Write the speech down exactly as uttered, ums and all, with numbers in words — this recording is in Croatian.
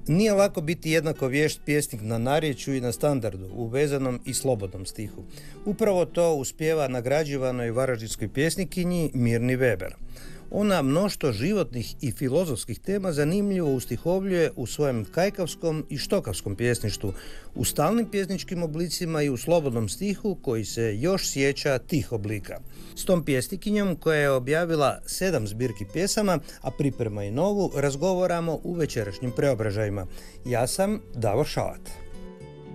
Nije lako biti jednako vješt pjesnik na narječju i na standardu, u vezanom i slobodnom stihu. Upravo to uspijeva nagrađivanoj varaždinskoj pjesnikinji Mirni Veber. Ona mnoštvo životnih i filozofskih tema zanimljivo ustihovljuje u svojem kajkavskom i štokavskom pjesništvu, u stalnim pjesničkim oblicima i u slobodnom stihu koji se još sjeća tih oblika. S tom pjesnikinjom, koja je objavila sedam zbirki pjesama, a priprema i novu, razgovaramo u večerašnjim Preobražajima. Ja sam Davor Šalat.